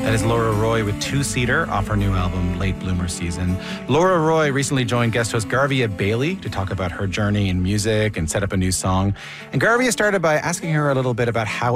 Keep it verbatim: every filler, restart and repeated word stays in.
That is Laura Roy with Two-Seater off her new album, Late Bloomer Season. Laura Roy recently joined guest host Garvia Bailey to talk about her journey in music and set up a new song. And Garvia started by asking her a little bit about how